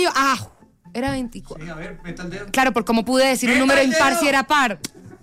yo, era 24. Sí, a ver, meta el dedo. Claro, por cómo pude decir un número impar si era par.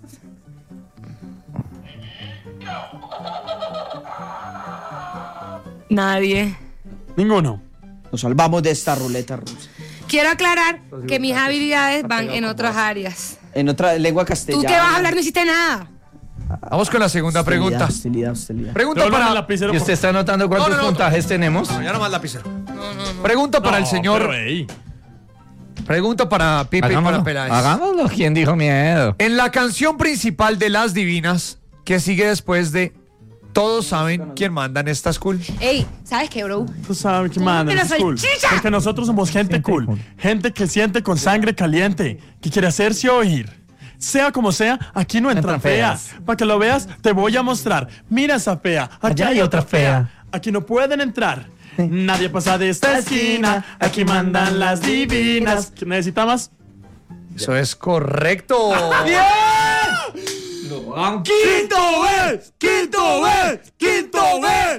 Nadie. Ninguno. Nos salvamos de esta ruleta rusa. Quiero aclarar que mis habilidades van en otras áreas. En otra lengua castellana. ¿Tú qué vas a hablar? No hiciste nada. Vamos con la segunda pregunta. Hostilidad. Pregunta para el lapicero. ¿Y usted está anotando cuántos puntajes tenemos? No, ya nomás lapicero. Pregunta para el señor. pero, ey. Pregunta para Pipe y para Peláez. Hagámoslo. ¿Quién dijo miedo? En la canción principal de Las Divinas, que sigue después de Todos saben quién manda en esta school. Ey, ¿sabes qué, bro? Tú sabes qué manda. ¡Pero Es cool. salchicha! Porque nosotros somos gente cool. Gente que siente con sangre caliente. Que quiere hacerse oír. Sea como sea, aquí no entran feas. Para que lo veas, te voy a mostrar. Mira esa fea. Aquí Allá hay otra fea. Aquí no pueden entrar. Nadie pasa de esta esquina. Aquí mandan las divinas. ¿Qué necesita más? Eso es correcto. ¡Bien! ¡Quinto vez! ¡Quinto vez! ¡Quinto vez!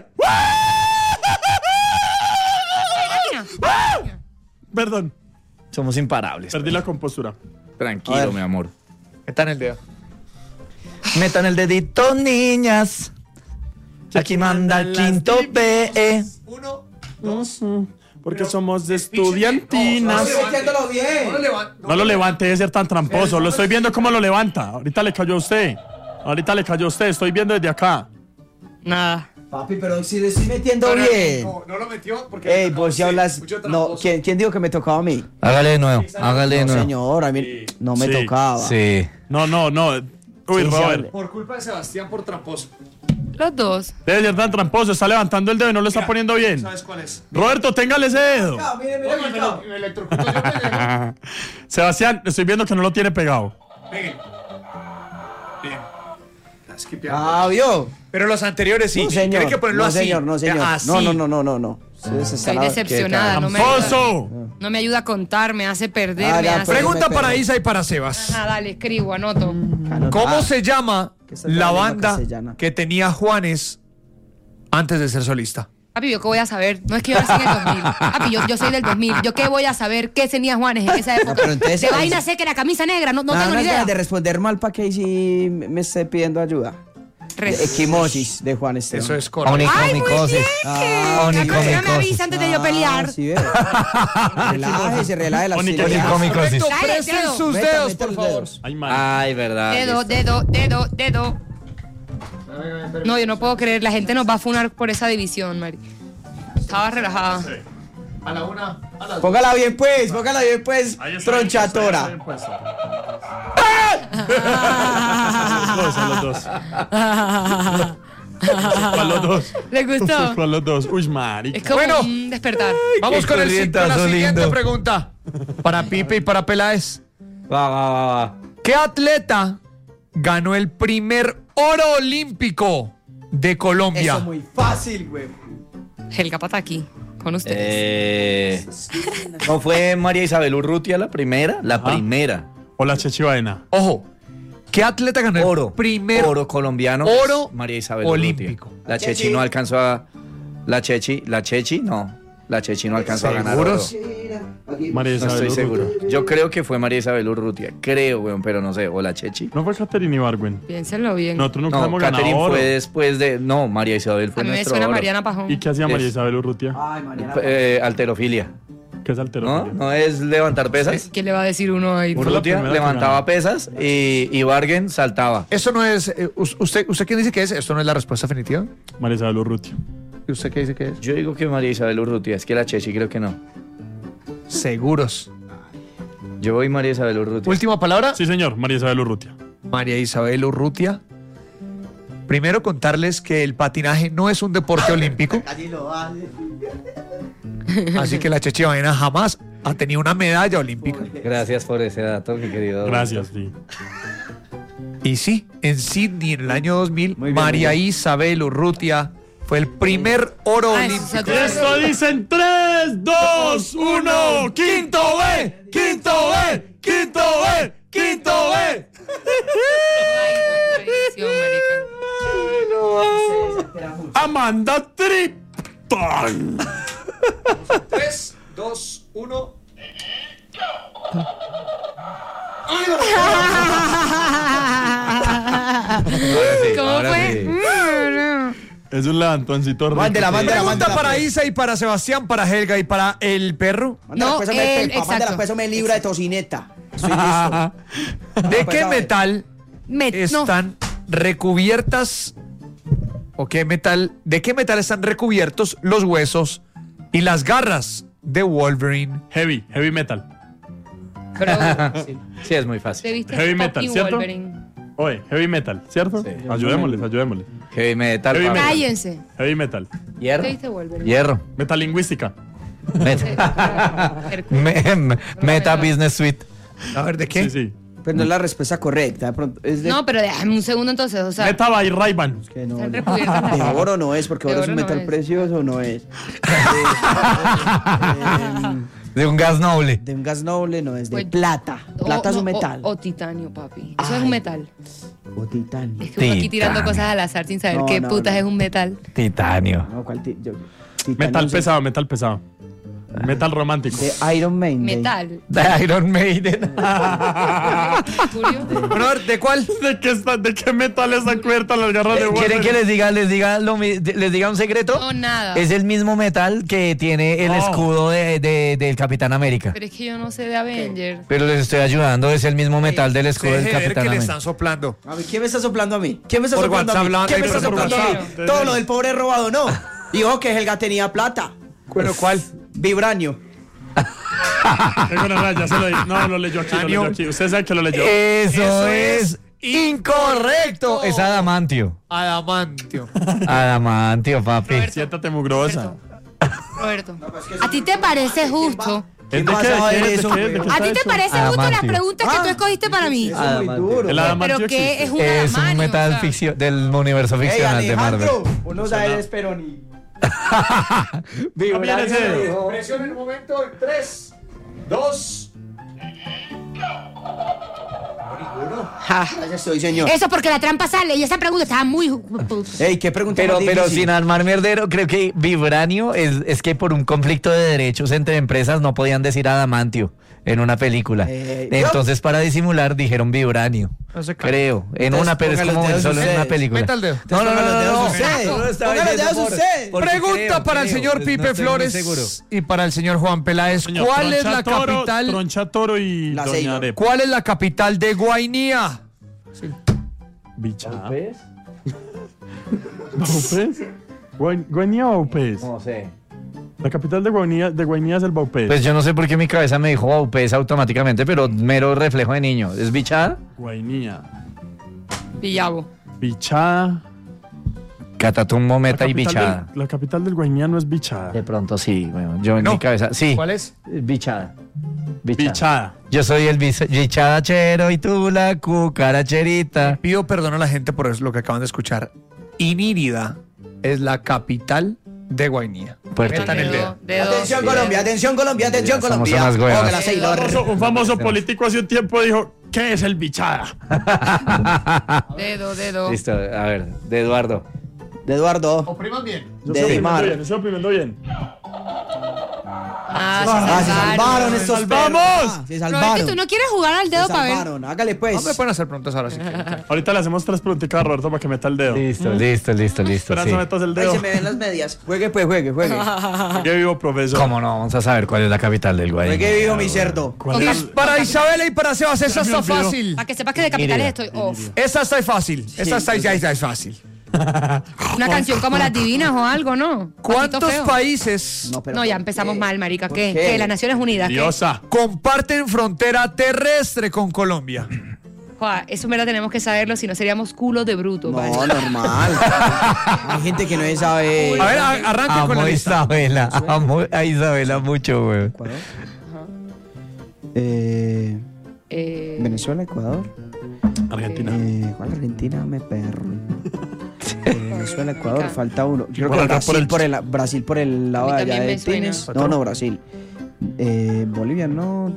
Perdón, Somos imparables. perdí la compostura. Tranquilo, mi amor. Metan el dedo. Metan el dedito, niñas. Aquí manda el quinto B. 1, 2. Porque somos de estudiantinas. Metiéndolo bien. No lo levante, debe ser tan tramposo. Lo estoy viendo cómo lo levanta. Ahorita le cayó a usted. Estoy viendo desde acá. Nada. Papi, pero si le estoy metiendo bien. No lo metió porque. Ey, vos ya hablas. No, ¿quién dijo que me tocaba a mí? Hágale de nuevo. Hágale de No, nuevo. señor, a mí no me Sí. tocaba. Sí. No. Uy, Sí, Robert. Por culpa de Sebastián por tramposo. Los dos. Debe ser tan tramposo. Está levantando el dedo y no lo está poniendo bien. ¿Sabes cuál es? Roberto, téngale ese dedo. Mire, Me electrocutó yo pendejo. Sebastián, estoy viendo que no lo tiene pegado. Peguen. Bien. ¿Vio? Pero los anteriores sí. No, señor. Tienen que ponerlo No, así. señor, no, señor. Así. No. Ustedes Estoy están decepcionada. No me, ¡Tramposo! no me ayuda a contar, me hace perder, Ah, me ya, hace... Pregunta Me para pegó. Isa y para Sebas. Ajá, dale, escribo, anoto. ¿Cómo se llama Que está la en banda castellana. que tenía Juanes antes de ser solista? Papi, ¿yo qué voy a saber? No es que yo nací en el 2000. Papi, yo soy del 2000. ¿Yo qué voy a saber qué tenía Juanes en esa época? pero entonces- de vaina sé que era camisa negra, no tengo ni ganas idea. de responder mal para que si me esté pidiendo ayuda. Equimosis de Juan Esteban. Eso es correcto. Onicomicosis. No me avisa antes de yo pelear. Sí, ve. Relájese la Onicomicosis. Correcto, Dale, presten dedo. sus Meta dedos, los por favor. dedos. Ay, man. Ay, verdad. Dedo. No, yo no puedo creer. La gente nos va a funar por esa división, Mari. Estaba relajada. A la una, a la Póngala bien pues, Ahí está, tronchatora. ahí está puesto. A los dos. A los dos. ¿Le gustó? A los dos. Uy, marica. Es como Bueno. un despertar. Vamos con la corrientazo siguiente lindo. pregunta. Para Pipe y para Peláez. Va. ¿Qué atleta ganó el primer oro olímpico de Colombia? Eso muy fácil, güey. Helga Pataki, con ustedes. ¿No fue María Isabel Urrutia la primera? La primera. Hola, Chechi Baena. Ojo, ¿qué atleta ganó el primer Oro colombiano. oro María Isabel olímpico? Urrutia. La Chechi no alcanzó a... La Chechi no alcanzó a ganar oro. ¿Seguros? María No Isabel estoy seguro. Urrutia. Yo creo que fue María Isabel Urrutia. Creo, weón, pero no sé. O la Chechi. No fue Catherine Ibargüen. Piénsenlo bien. Nosotros nunca No, hemos ganado Catherine oro. fue después de... No, María Isabel fue A mí me nuestro suena oro. Mariana Pajón. ¿Y qué hacía María Es- Isabel Urrutia? Ay, Mariana. Alterofilia. ¿Qué es ¿No? alterofilia? ¿No es levantar pesas? ¿Quién le va a decir uno ahí? la Urrutia primera que levantaba ganó. pesas y Ibargüen saltaba. Eso no es. ¿Usted quién dice que es? ¿Esto no es la respuesta definitiva? María Isabel Urrutia. ¿Y usted qué dice que es? Yo digo que María Isabel Urrutia. Es que la Chechi creo que no. Seguros. Yo voy María Isabel Urrutia. Última palabra. Sí, señor. María Isabel Urrutia. María Isabel Urrutia. Primero contarles que el patinaje no es un deporte olímpico. Así que la Chechi Baena jamás ha tenido una medalla olímpica. Gracias por ese dato, mi querido. Gracias, sí. Y sí, en Sydney en el año 2000, Muy bien, María muy bien. Isabel Urrutia fue el primer oro Ah, eso olímpico. es otra- Esto dicen 3, 2, 1. ¡Quinto B! ¡Quinto B! ¡Quinto B! ¡Quinto B! Ay, tradición, marica. Amanda Tripton. 3, 2, 1. ¿Cómo fue? Es un levantoncito rico. Mándela. Pregunta para Isa y para Sebastián, para Helga y para el perro. No, él, Mándela, exacto. pues, me libra de tocineta. Estoy listo. ¿De pues, qué a ver. metal No. están recubiertas o de qué metal están recubiertos los huesos y las garras de Wolverine? Heavy metal. Pero, Sí, es muy ¿te fácil. viste Heavy fucking metal, ¿cierto? Wolverine? Oye, heavy metal, ¿cierto? Sí. Ayudémosles. Heavy metal. Heavy papi. metal. Cállense. Heavy metal. ¿Te Hierro. viste Wolverine? Hierro. Metalingüística. Meta Business Suite. A ver, ¿de qué? Sí. Pero no es la respuesta correcta. De pronto, es de, No, pero déjame un segundo entonces, o sea, Meta by Ray-Ban. que no, están de recubiertas. oro no es, porque De oro es un oro no metal es. precioso, no es. De un gas noble. De un gas noble no es, de Pues- plata. Plata es un metal. O titanio, papi. Eso es Ay. un metal. O titanio. Es que uno aquí tirando Titanio. cosas al azar sin saber No, qué no, putas no. es un metal. Titanio. No, ¿cuál titanio? Metal pesado. Metal romántico. De Iron Maiden. Metal. De Iron Maiden. Mercurio. Bueno, a ver, ¿de cuál? ¿De qué metal está cubierta las garras de ¿Quieren que Wolverine? les diga un secreto? No, nada. Es el mismo metal que tiene el Oh. escudo del Capitán América. Pero es que yo no sé de Avengers. Pero les estoy ayudando, es el mismo metal del escudo del Deje de ver Capitán que le América. están soplando. A ver, ¿quién me está soplando a mí? ¿Quién me está Por soplando a mí? WhatsApp, ¿Quién me está por soplando a mí? WhatsApp. Todo lo del pobre robado, no. Dijo que Helga tenía plata. Bueno, ¿cuál? Vibranio. Ya se lo di. No, lo leyó aquí. Usted sabe que lo leyó. Eso es incorrecto. Es adamantio. Adamantio. Adamantio, papi. Siéntate mugrosa. Roberto, ¿a ti te parece justo? ¿De vas a ver eso, qué? ¿De güey? qué ¿A está ti te hecho? parece justo las Adamantio. preguntas que tú escogiste para mí? Eso es muy duro. El güey. adamantio Pero ¿qué existe. es un Es un adamanio? metal O sea, ficción del universo Ey, ficcional de Marvel. Alejandro, uno sabe Esperoni. También ese. Presión en el momento. 3, 2. Ja, ya estoy, señor. Eso porque la trampa sale y esa pregunta estaba muy... Ey, qué pregunta Pero, más pero difícil. sin armar mierdero, creo que vibranio es que por un conflicto de derechos entre empresas no podían decir adamantio en una película. Entonces, para disimular, dijeron vibranio. No se cae. Creo. En Entonces, una, pero es ponga los como dedos solo en una ustedes. película. Meta el dedo. No, no, no, Ponga los dedos no. ustedes. No lo estaba Ponga los diciendo dedos por- ustedes. porque Pregunta para el señor pues, Pipe no estoy muy Flores seguro. y para el señor Juan Peláez. Señor, ¿Cuál es la Troncha Toro, capital? Troncha Toro y La Doña Ceiba. Arepa. ¿Cuál es la capital de Guainía? Bicha. ¿Baupés? ¿Guainía o Baupés? No sé. La capital de Guainía es el Baupés. Pues yo no sé por qué mi cabeza me dijo Baupés automáticamente, pero mero reflejo de niño. ¿Es bichada? Guainía. Villavo. Bichada. Catatumbo, meta y capital bichada. La capital del Guainía no es Bichada. De pronto sí, bueno, yo en No. mi cabeza. Sí. ¿Cuál es? Bichada. Bichada. Yo soy el bichadachero y tú la cucaracherita. Pido perdón a la gente por lo que acaban de escuchar. Inírida es la capital de Guainía. Puerto Metan el dedo. Atención Colombia, atención Colombia, atención Somos Colombia. unas huevas. Póngala, Sailor. Un famoso político hace un tiempo dijo, ¿qué es el Bichada? Dedo. Listo, a ver, de Eduardo. De Eduardo. Opriman bien. Yo De estoy Mar. oprimiendo bien. Ah, se salvaron estos ¡Salvamos! perros. Ah, se Roberto, salvaron. ¿tú no quieres jugar al Se dedo para ver? salvaron. Hágale pues. No me pueden hacer preguntas ahora si quieren. Ahorita le hacemos 3 preguntitas a Roberto para que meta el dedo. Listo. Esperanza, Sí. metas el Ahí dedo. se me ven las medias. Juegue pues, juegue. Qué vivo, profesor. ¿Cómo no? Vamos a saber cuál es la capital del Guayana. Juegue vivo mi cerdo. ¿Cuál Y es? para Isabela y para Sebas, esa Ya me está olvidó. fácil. Para que sepas que de capitales estoy off. Esa está fácil. Esa está ya es fácil. Una canción como Las Divinas o algo, ¿no? Patito ¿Cuántos Feo. países pero No, ya ¿por empezamos qué? mal, marica. ¿Por ¿Qué? qué? ¿Qué? Las Naciones Unidas. ¿qué? Diosa. comparten frontera terrestre con Colombia? Joder, eso me lo tenemos que saberlo, si no seríamos culos de bruto. No, ¿vale? normal. Hay gente que no sabe. A ver, arranquen con Amo la a lista. Isabela. Amo a Isabela mucho, güey. Ecuador. Eh, Venezuela, Ecuador. Argentina. ¿Cuál Argentina? Me perro. Venezuela, Ecuador, falta uno. Yo creo Por que acá, por Brasil por el lado A de mí allá también de me suena. Tines. No, Brasil. Bolivia, no.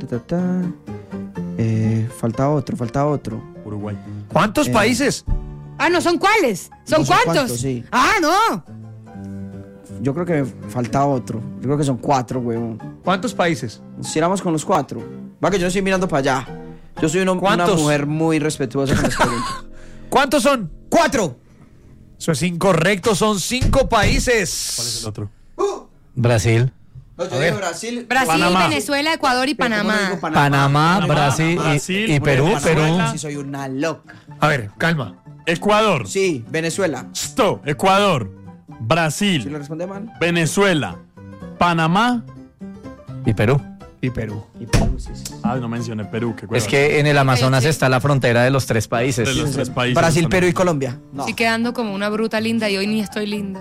Falta otro. Uruguay. ¿Cuántos países? Ah, no, ¿son cuáles? ¿Son No sé cuántos? cuántos, sí. Ah, no. Yo creo que me falta otro. Yo creo que son 4, huevón. ¿Cuántos países? Si éramos con los 4. Va que yo estoy mirando para allá. Yo soy una mujer muy respetuosa con las preguntas. ¿Cuántos son? 4. Eso es incorrecto, son 5 países. ¿Cuál es el otro? Brasil. No, yo dije Brasil. Brasil, Panamá. Venezuela, Ecuador y Pero ¿cómo no Panamá. digo Panamá, Brasil y Perú. Venezuela. Sí, soy una loca. A ver, calma. Ecuador. Sí, Venezuela. Ecuador. ¿Sí Brasil. lo responde mal? Venezuela. Panamá. Y Perú. Y Perú. Y Perú, sí. No mencioné Perú. Qué Es que en el Amazonas Sí. está la frontera de los 3 países. de los 3 países. Brasil, están- Perú y Colombia. No. Estoy quedando como una bruta linda y hoy ni estoy linda.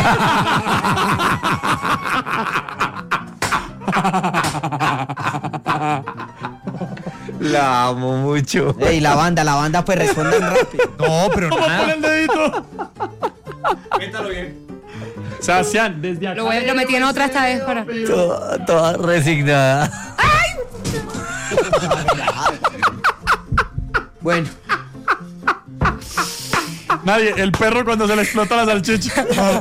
La amo mucho. Ey, la banda pues responden rápido. No, pero ¿Cómo pone nada. el dedito? Métalo bien. Sebastián, desde acá. Lo metí en otra esta vez para. Toda resignada. Bueno, Nadie, el perro cuando se le explota la salchicha.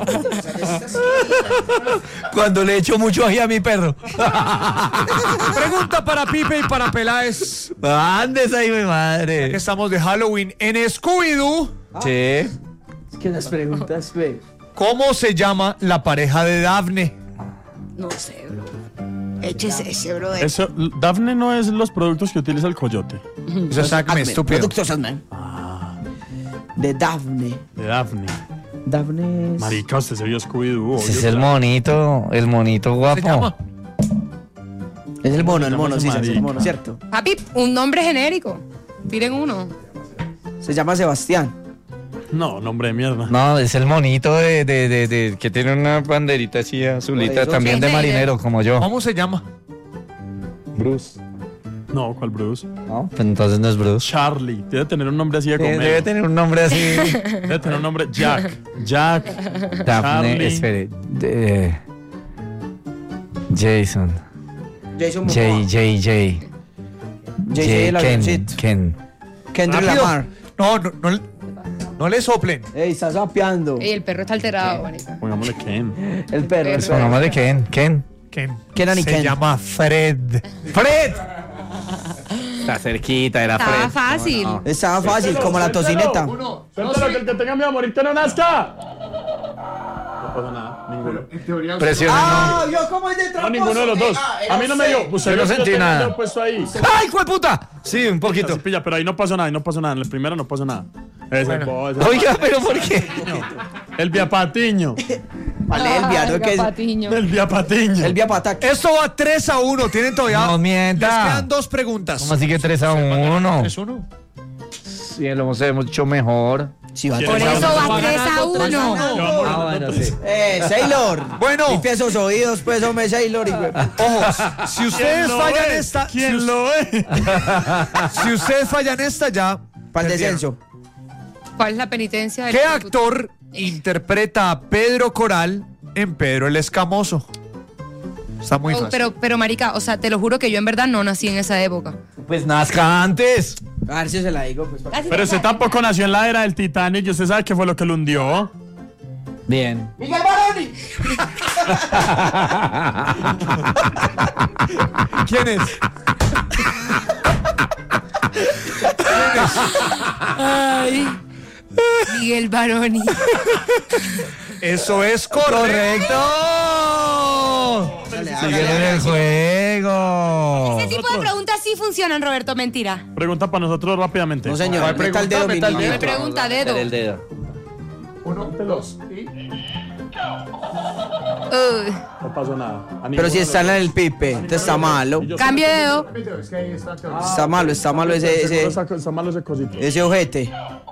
Cuando le echo mucho ají a mi perro. Pregunta para Pipe y para Peláez. Andes ahí, mi Que madre. estamos de Halloween en Scooby-Doo. Sí. es que las preguntas, güey. ¿Cómo se llama la pareja de Daphne? No sé, bro. Échese ese, bro. Eso, Daphne no es los productos que utiliza el coyote. Eso es Acme, estúpido. Productos Acme. De Daphne. De Daphne. Daphne es... Marica, usted se vio Scooby-Doo. Ese es el monito ¿Cómo se guapo. llama? Es el mono, Llama sí, es el marica. mono, ¿cierto? Papi, un nombre genérico. Tiren uno. Se llama Sebastián. No, nombre de mierda. No, es el monito de que tiene una banderita así azulita, Por eso. también de Sí, marinero, como yo. ¿Cómo se llama? Bruce. No, ¿cuál Bruce? No, pues entonces no es Bruce. Charlie. Debe tener un nombre así de comedia. Debe tener un nombre así. Debe tener un nombre Jack. Jack. Daphne, Charlie. espere. Jason. Jason Momoa. J. el avioncito. Ken. Kendrick Rápido. Lamar. No le soplen. Ey, está sapeando. Ey, el perro está alterado, marica. Pongámosle Ken. El perro, el perro. Pongámosle Ken. Kenan y Se Ken. llama Fred. ¡Fred! Está cerquita, era Estaba Fred. fácil. No, no. Estaba fácil, como la tocineta. Suéltalo, que el que tenga miedo a morir que no nazca. No pasa nada, ninguno. Presiona, ¡Ah! ¿Vio cómo es de No, tramposo? ninguno de los dos. A mí no me dio. Usted Yo no vio que sentí tenía nada. el dedo puesto ahí. ¡Ay, jueputa! Sí, un poquito. Sí, pilla, pero ahí no pasó nada, En el primero no pasó nada. Ese Oiga, pero ¿por qué? El Viapatiño. Vale, el viado que es... Patiño. El Viapatiño. El viapataque. Esto va 3-1. Tienen todavía. No mienta. Les quedan 2 preguntas. ¿Cómo así que 3-1? 3-1. Sí, lo hemos hecho mejor. Sí, va Por eso va 3-1. Ah, bueno, sí. Sailor. Bueno. Limpia esos oídos, pues, hombre, Sailor. Ojo, si ustedes fallan esta. ¿Quién lo ve? Si ustedes fallan esta, ya. Para el perdieron. descenso. ¿Cuál es la penitencia del ¿Qué actor interpreta a Pedro Coral en Pedro el Escamoso? Está muy fácil. Pero, marica, o sea, te lo juro que yo en verdad no nací en esa época. Pues nazca antes. A ver si se la digo, pues. Pero ese tampoco nació en la era del Titanic y usted sabe qué fue lo que lo hundió. Bien. ¡Miguel Baroni! ¿Quién es? Ay. Miguel Baroni. Eso es correcto. Siguen en el juego. Ese tipo de preguntas sí funcionan, Roberto, mentira. Pregunta para nosotros rápidamente. No, señor. Meta el dedo, mi Meta el niño. Me pregunta dedo. El dedo. No pasó nada. A Pero si ninguno está en de el pipe, entonces está malo. los dos. Cambio de dedo. Está malo Está malo ese cosito. ese ojete.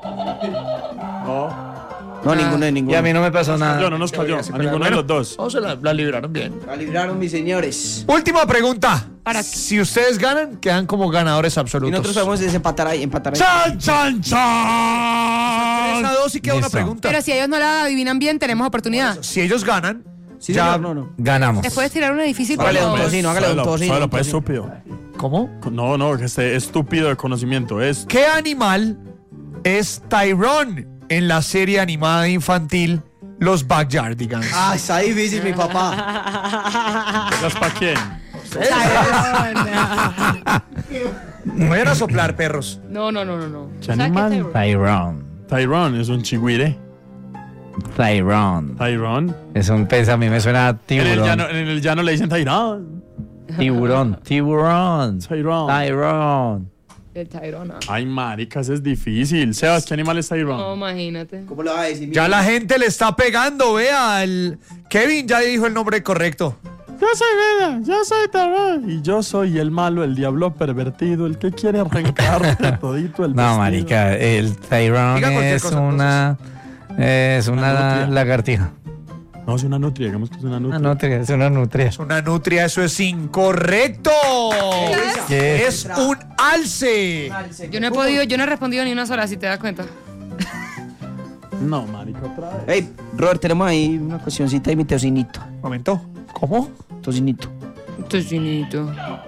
No. No, ninguno de ninguno. Y a mí no me pasó nada. No nos cayó. A ninguno de los dos. No, se la libraron bien. La libraron, mis señores. Última pregunta. Para- Si ustedes ganan, quedan como ganadores Y absolutos. nosotros podemos desempatar ahí, empatar ahí. ¡Chan, chan, chan! 3-2 y queda una Listo. pregunta. Pero si ellos no la adivinan bien, tenemos oportunidad. Si ellos ganan, Sí, ya. señor, no. Ganamos. Les puedes tirar una difícil para Hágale un todos. tocino, hágale un tocino. Solo, un pues tocino. estúpido. ¿Cómo? No, que esté estúpido de conocimiento. Es ¿Qué animal es Tyrone en la serie animada infantil Los Backyardigans? Ah, está difícil, mi papá. ¿Las para quién? No vayan a soplar, perros. No. ¿Qué ¿Sabes animal? es Tyrone? Tyrone es un chigüire. Tyrone. Tyrone. Es un pez, a mí me suena a En tiburón. el llano le dicen Tyrone. Tiburón. Tyrone. Tyrone. El Tyrone. Ay, maricas, es difícil. Sebas, ¿qué animal es Tyrone? No, imagínate. ¿Cómo lo vas a decir? Ya la gente le está pegando, vea. Kevin ya dijo el nombre correcto. Yo soy Veda, yo soy Tyrone. Y yo soy el malo, el diablo pervertido, el que quiere arrancarte todito el No, vestido. marica, el Diga Tyrone cualquier es cosa, una... Es una nutria. lagartija. No, es una nutria, digamos que es una nutria. Una nutria, es una nutria. Es una nutria, eso es incorrecto. ¿Qué? Es un alce. Yo no he respondido ni una sola, si te das cuenta. No, marica, otra vez. Hey, Robert, tenemos ahí una cuestioncita de mi tocinito. Momento. ¿Cómo? Tocinito. Tocinito.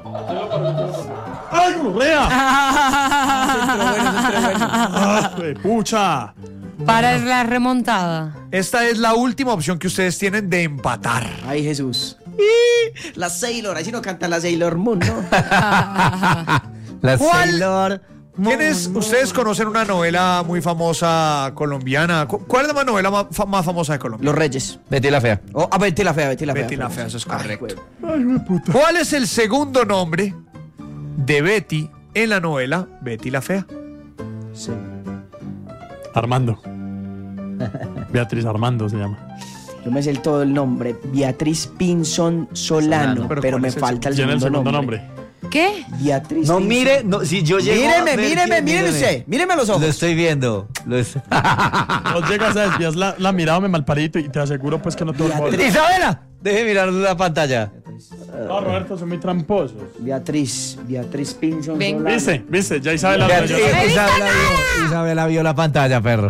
¡Ay, Correa! ¡Pucha! Para la remontada. Esta es la última opción que ustedes tienen de empatar. Ay, Jesús. La Sailor, así no canta la Sailor Moon, ¿no? La ¿Cuál? Sailor ¿Quiénes? Ustedes conocen una novela muy famosa colombiana. ¿Cuál es la novela más famosa de Colombia? Los Reyes. Betty la Fea. Oh, Betty la Fea, Betty la Fea. Betty la Fea, eso es correcto. Ay, me puta. ¿Cuál es el segundo nombre de Betty en la novela Betty la Fea? Sí. Armando. Beatriz Armando se llama. Yo me sé todo el nombre. Beatriz Pinzón Solano. Pero Pero ¿cuál me es el falta el Tiene el segundo segundo nombre. nombre. ¿Qué? Beatriz No, Pinzón. mire, no, si yo llego a ver Míreme quién- usted. Míreme a los ojos. Lo estoy viendo. Vos llegas a desvías la mirada me malparito y te aseguro pues que no te lo Beatriz. Isabela, deje mirar la pantalla. No, Roberto, son muy tramposos. Beatriz Pinzón Ven. Solano. ¿Viste? Ya Isabela Beatriz- lo Isabela vio la pantalla, perro.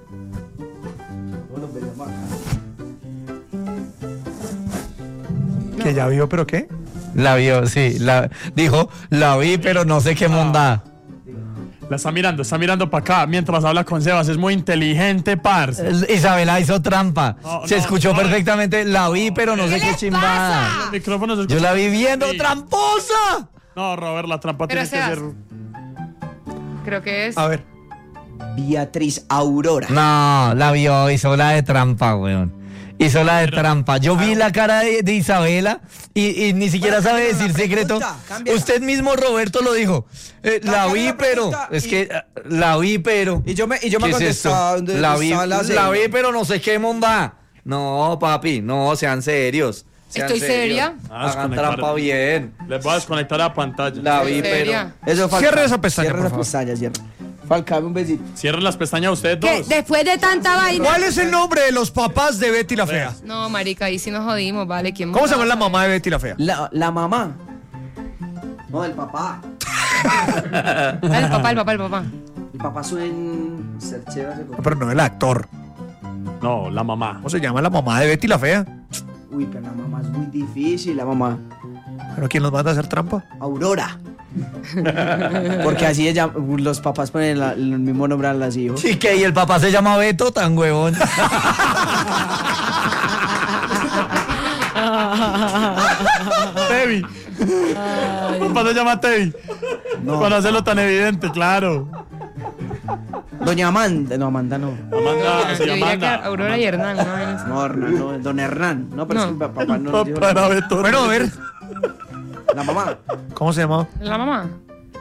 ¿Que ya vio, pero qué? La vio, sí. Dijo, la vi, pero no sé qué monda. La está mirando para acá mientras habla con Sebas. Es muy inteligente, parce. Isabela hizo trampa. No, Se no, escuchó no. perfectamente. La vi, pero no sé qué chimbada. Los micrófonos se Yo la escuchan. vi viendo, Sí. tramposa. No, Robert, la trampa Pero tiene que Sebas. ser. Creo que es. A ver. Beatriz Aurora. No, la vio, hizo la de trampa, weón. Hizo la de trampa. Yo vi la cara de Isabela y ni siquiera Bueno, sabe cámbiala decir la secreto. pregunta, cámbiala. Usted mismo, Roberto, lo dijo. La Cámbiala vi, la pero. pregunta Es y- que la vi, pero. Y yo me ¿Qué es contestaba esto? donde La vi, estaba la Sailor. vi, pero no sé qué monda. No, papi, no, sean serios. Sean Estoy serios. seria. Ah, Hagan desconectar. trampa bien. Les voy a desconectar la pantalla. La vi, pero. Seria. Eso falta. Cierre esa pestaña, Cierre por esa favor. pestaña, cierre. Falcame un besito. Cierren las pestañas ustedes ¿Qué? dos. Después de tanta vaina. ¿Cuál es el nombre de los papás de Betty la Fea? No, marica, ahí sí nos jodimos, ¿vale? ¿Quién ¿Cómo se llama más? la mamá de Betty la Fea? La mamá. No, el papá. Ah, el papá. El papá suena en Sercheva. No, pero no el actor. No, la mamá. ¿Cómo se llama la mamá de Betty la Fea? Uy, pero la mamá es muy difícil, la mamá. ¿Pero quién nos manda a hacer trampa? Aurora. Porque así ella, los papás ponen el mismo nombre a las hijos. Sí, que y el papá se llama Beto, tan huevón. Tevi. Papá se llama Tevi. Para hacerlo tan evidente, claro. Doña Amanda. No, Amanda no. Amanda, Yo se llama diría que Amanda. Aurora y Hernán, ¿no? Vaina así. No, Hernán, no. Don Hernán. No, pero No. es que papá no nos dijo. Papá era Beto. Bueno, a ver. La mamá. ¿Cómo se llama? La mamá.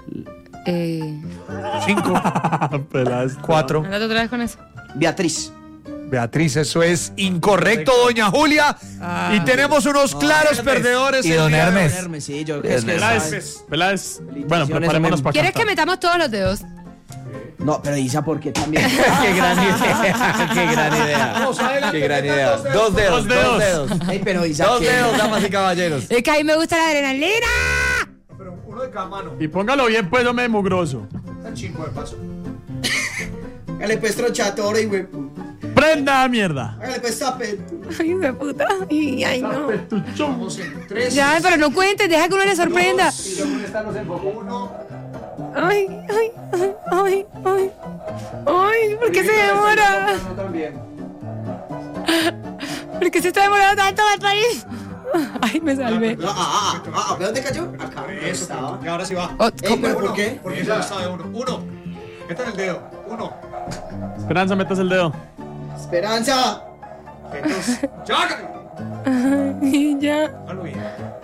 5, Pelas. 4. Andate otra vez con eso. Beatriz. Beatriz, eso es incorrecto, doña Julia. Y tenemos unos claros perdedores. Y el don día de hoy. Hermes. Hermes, sí, yo es que Peláez. Peláez. Bueno, Felicitaciones, preparémonos para ¿Quieres que cantar. metamos todos los dedos? No, pero Isa, ¿por qué también? Qué gran idea. Qué gran idea. Qué gran idea. Dos dedos, Dos dedos. dos dedos. Ay, pero Isa, Dos ¿qué? dedos, damas y caballeros. Es que a mí me gusta la adrenalina. Pero uno de cada mano. Y póngalo bien, pues, hombre mugroso. Tan chingo de paso. Hágale pues trochatora y güey. ¡Prenda, mierda! Hágale pues tapeto. Ay, de puta. Ay, no. Vamos en 3. Ya, pero no cuentes, deja que uno le sorprenda. Y luego en esta nos enfocó 1. Ay, ay, ay, ay, ay. Ay, ¿por qué se demora? ¿Por qué se está demorando tanto, París? Ay, me salvé. ¿Dónde cayó? Acá. Eso, y ahora sí va. ¿Pero por qué? Porque ya está de uno. Uno. Metan el dedo. Uno. Esperanza, metas el dedo. ¡Esperanza! Entonces, ¡ya! Y ya. Hazlo bien.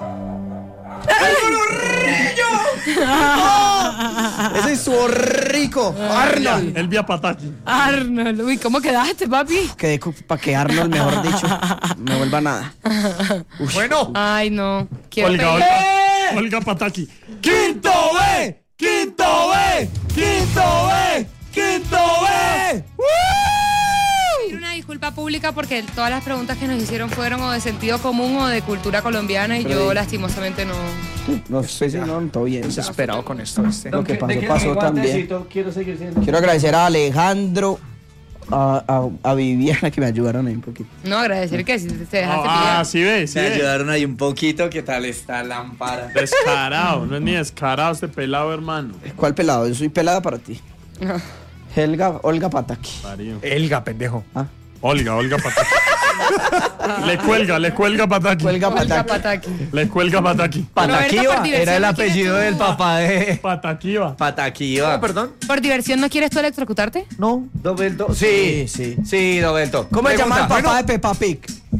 ¡Ese es su rico! ¡Arnold! Elvia Pataki. Arnold. Uy, ¿cómo quedaste, papi? Quedé para que Arnold, mejor dicho, no vuelva nada. Bueno. Ay, no. Quiero Olga, pedir- Olga Pataki. ¡Quinto B! ¡Quinto B! ¡Quinto B! ¡Quinto B! pedir una disculpa pública porque todas las preguntas que nos hicieron fueron o de sentido común o de cultura colombiana y yo lastimosamente no. No sé si no, todo bien. Desesperado con esto, ¿viste? Lo que pasó también. Quiero seguir siendo. Quiero agradecer a Alejandro, a Viviana que me ayudaron ahí un poquito. No, agradecer que si te dejaste Ah, pillar. sí ve, sí Me ve. ayudaron ahí un poquito. ¿Qué tal está lámpara? Descarado, no es ni descarado este pelado, hermano. ¿Cuál pelado? Yo soy pelada para ti. Olga Pataki. Mario. Elga, pendejo. Olga Pataki. le cuelga Pataki. Olga Olga Pataki. Pataki. Le cuelga Pataki. Roberto, por Pataquiva, diversión, era el ¿no quieres apellido tú? del papá de Pataquiva. Pataquiva. Perdón. ¿Por diversión no quieres tú electrocutarte? No. Dobelto. Sí, Sí. sí, Dobelto. ¿Cómo se llama el Pregunta. papá de Peppa Pig?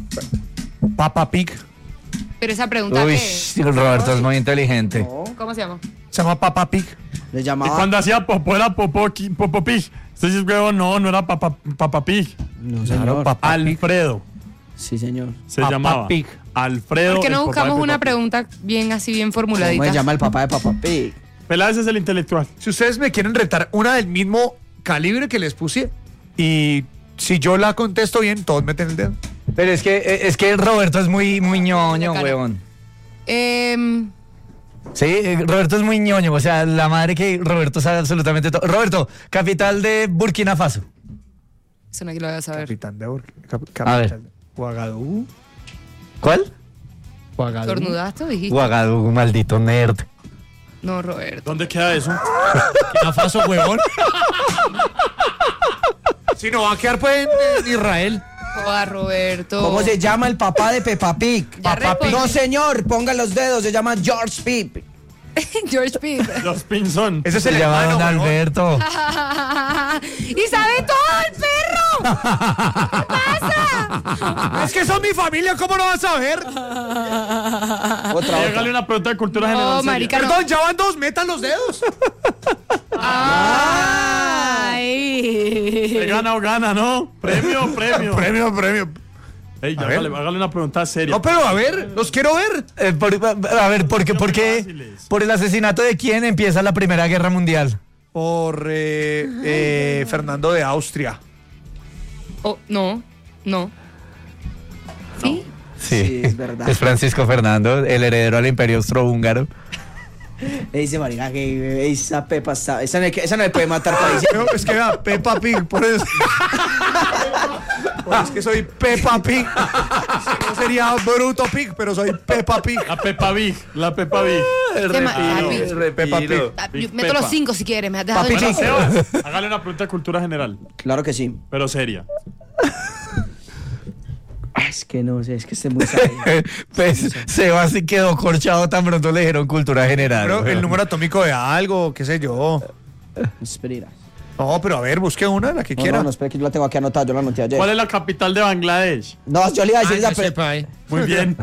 Papa Pig. Pero esa pregunta Uy, que... Roberto es muy inteligente. ¿Cómo se llama? Se llama Papa Pig. Le Y llamaba. cuando hacía popó era Popo Pig. Usted dice, huevo, no era Papa Pig. No, señor. Papa Pig. Alfredo Sí, señor. se Papá llamaba. Pig. Alfredo. ¿Por qué no el papá de buscamos una Peppa Pig. pregunta bien así, bien ¿Cómo formuladita? se llama el papá de Peppa Pig? Peláez es el intelectual. Si ustedes me quieren retar una del mismo calibre que les puse y si yo la contesto bien, todos meten el dedo. Pero es que Roberto es muy ñoño, Cara. huevón. Em, Sí, Roberto es muy ñoño. O sea, la madre que Roberto sabe absolutamente todo. Roberto, capital de Burkina Faso. eso no aquí lo voy a saber. Capitán de A ver. Capital. Ouagadougou. ¿Cuál? Ouagadougou. ¿Tornudaste o dijiste? Ouagadougou, maldito nerd. No, Roberto. ¿Dónde queda eso? Burkina Faso, huevón. Si no, va a quedar pues en Israel. Joda, Roberto. ¿Cómo se llama el papá de Peppa Pig? Ya respondí. No, señor, ponga los dedos, se llama George Pip. George Pitt. Los Pinzón. Ese es Se el llama hermano, Don huevón. Alberto. ¡Y sabe todo el perro! ¿Qué pasa? Es que son mi familia, ¿cómo no vas a ver? Otra. Hágale una pregunta de cultura general. No, seria. marica, no. Perdón, ya van dos, metan los dedos. Ay. Se gana o gana, ¿no? Premio. Premio. Ey, A ver. hágale una pregunta seria. No, pero a ver, los quiero ver. A ver, ¿por Muy qué? fáciles. ¿Por el asesinato de quién empieza la Primera Guerra Mundial? Por Fernando de Austria. Oh, no. ¿Sí? Sí, es verdad. Es Francisco Fernando, el heredero al Imperio Austrohúngaro. Dice marica que esa Pepa está. Esa no le puede matar para decir. No, es que vea, Peppa Pig, por eso. Pues es que soy Peppa Pig. No sería Bruto Pig, pero soy Peppa Pig. La Peppa Big. Peppa Pig. Big Meto los Peppa. 5 si quieres, me has dejado Papi, de Bueno, Sebas, hágale una pregunta de cultura general, Claro que sí. pero seria. Es que no sé, es que esté muy sabio. Pues Sebas sí quedó corchado tan pronto le dijeron cultura general. Pero el weón. número atómico de algo, qué sé yo. Espera. No, pero a ver, busque una, la que quiera. No, espera que yo la tengo aquí anotada, yo la anoté ayer. ¿Cuál es la capital de Bangladesh? No, yo le iba a decir esa Muy bien.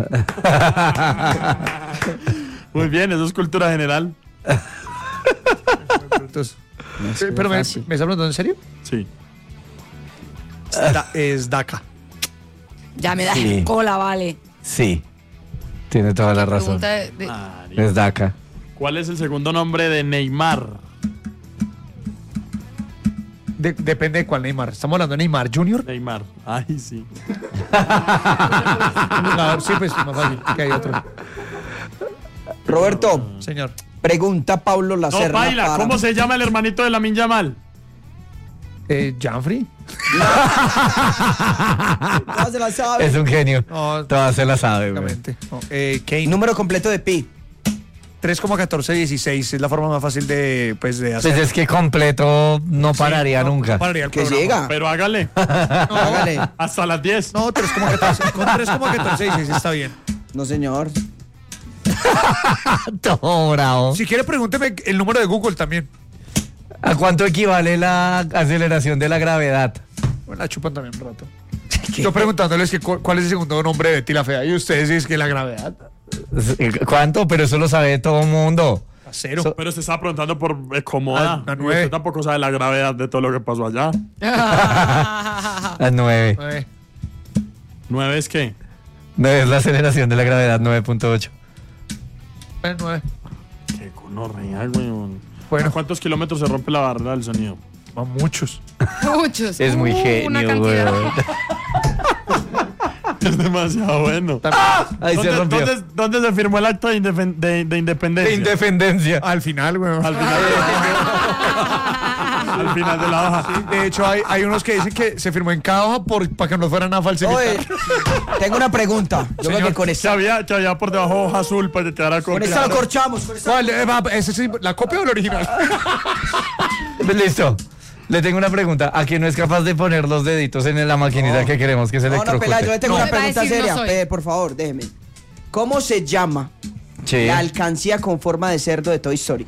Muy bien, eso es cultura general. Entonces, No, es pero ¿me fácil. está preguntando en serio? Sí. Es DACA. Ya me das Sí. cola, vale. Sí, tiene toda la razón. Pregunta de- María. Es DACA. ¿Cuál es el segundo nombre de Neymar? Depende de cuál Neymar. ¿Estamos hablando de Neymar Jr.? Neymar. Ay, sí. Sí, pues más fácil, que hay otro. Roberto, Señor. pregunta Pablo No, Lacerda. baila. para- ¿Cómo se llama el hermanito de Lamine Yamal? Janfrey. No se la sabe. Es un genio. No, Todas se la sabe, güey. exactamente. No, Kane. Número completo de Pi. 3,1416 es la forma más fácil de, pues, de hacer. Pues es que completo no pararía nunca. No pararía el Que programa. llega. Pero hágale. Hágale. Hasta las 10. No, 3,14. Con 3,1416 está bien. No, señor. Todo bravo. Si quiere, pregúnteme el número de Google también. ¿A cuánto equivale la aceleración de la gravedad? Bueno, la chupan también un rato. Yo preguntándoles cuál es el segundo nombre de Betty la Fea y ustedes dicen que la gravedad. ¿Cuánto? Pero eso lo sabe todo el mundo. A cero. Pero se estaba preguntando por Comoda. A Y 9. usted tampoco sabe la gravedad de todo lo que pasó allá. A 9. 9. 9 es qué. 9 es la aceleración de la gravedad, 9.8. 9. Qué gonorrea, weón. Bueno. ¿A cuántos kilómetros se rompe la barrera del sonido? A muchos. Muchos. Es muy Una genio, cantidad. weón. Es demasiado bueno. Ahí se rompió. ¿Dónde se firmó el acta de independencia? De independencia. Al final, weón. Al final, al final de la hoja. De hecho, hay unos que dicen que se firmó en cada hoja para que no fueran a falsificar. Oye, tengo una pregunta. Yo creo que con Que esta, había por debajo hoja azul para que quedara con esta lo corchamos. Con esta. ¿Cuál? ¿Ese sí, ¿la copia o el original? Listo. Le tengo una pregunta. ¿A quién no es capaz de poner los deditos en la maquinita que queremos que se No, electrocute? Pela, yo le tengo No. una Me va a pregunta decir, seria. no soy. Por favor, déjeme. ¿Cómo se llama Sí. la alcancía con forma de cerdo de Toy Story?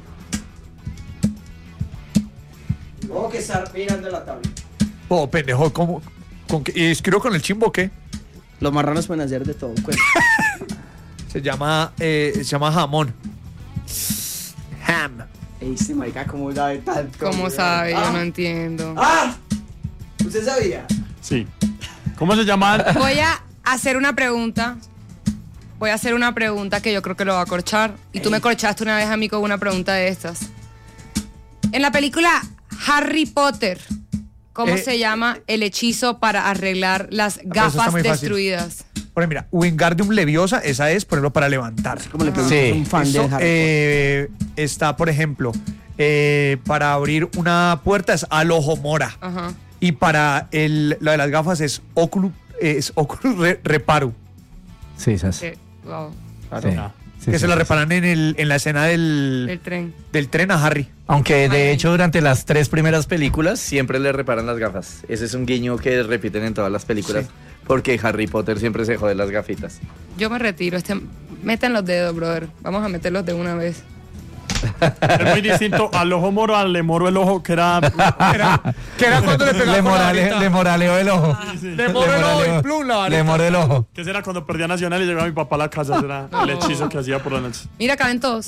Tengo que estar mirando la tabla. Oh, pendejo, ¿cómo? ¿Y escribo con el chimbo o qué? Los marranos pueden hacer de todo. Se llama jamón. Ham. Este marica, ¿cómo sabe tanto? ¿Cómo sabe? Yo no entiendo. ¡Ah! ¿Usted sabía? Sí. ¿Cómo se llama? Voy a hacer una pregunta. Voy a hacer una pregunta que yo creo que lo va a corchar. Y tú me corchaste una vez a mí con una pregunta de estas. En la película Harry Potter, ¿cómo se llama el hechizo para arreglar las eso está gafas muy fácil. destruidas? Bueno, mira, Wingardium Leviosa, esa es, por ejemplo, para levantar. Como le pregunto, Sí. soy un fan Eso, de Harry Potter. está, por ejemplo, para abrir una puerta es Alohomora. Ajá. Y para lo de las gafas es Oculus Reparo. Sí, esas. Que, wow, Sí. Sí, Que sí, se la sí. reparan en la escena el del tren. tren a Harry. Aunque de Ay. hecho durante las 3 primeras películas siempre le reparan las gafas. Ese es un guiño que repiten en todas las películas. Sí. Porque Harry Potter siempre se jode las gafitas. Yo me retiro. Metan los dedos, brother. Vamos a meterlos de una vez. Es muy distinto al ojo moro, al le moro el ojo, que era. Que era cuando le pegaba con la varita. Le moraleo el ojo. Le moró el ojo y plum, la varita. Le moré el ojo. Que ese era cuando perdía Nacional y llegaba mi papá a la casa. Ese era el hechizo que hacía por la noche. Mira, caben todos.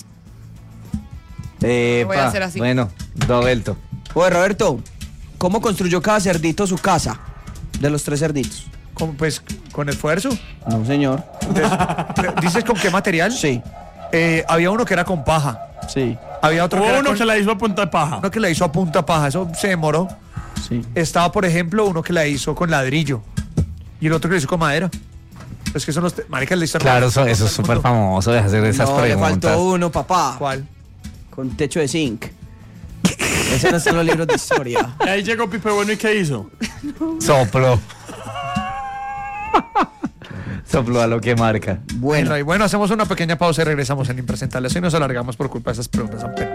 Epa, Voy a hacer así. Bueno, Roberto. Oye, Roberto, ¿cómo construyó cada cerdito su casa? De los 3 cerditos. Pues con esfuerzo. No, señor. ¿Dices con qué material? Sí, Había uno que era con paja. sí, Había otro que Hubo era uno con- que la hizo a punta de paja. uno que la hizo a punta paja. Eso se demoró. sí. Estaba, por ejemplo, uno que la hizo con ladrillo. Y el otro que la hizo con madera. Es que son los... Maricas, la historia. Claro, eso es súper famoso de hacer esas No, le preguntas. faltó uno, papá. ¿Cuál? Con techo de zinc. Ese no está en los libros de historia. Y ahí llegó Pipe Bueno y ¿qué hizo? Soplo. Soplo a lo que marca. Bueno. Y bueno, hacemos una pequeña pausa y regresamos en Impresentables. Y nos alargamos por culpa de esas preguntas tan